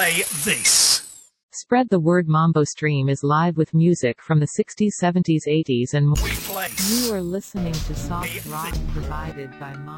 play this. Spread the word. Mambo Stream is live with music from the 60s, 70s, 80s and more. We place. You are listening to soft rock provided by Mambo.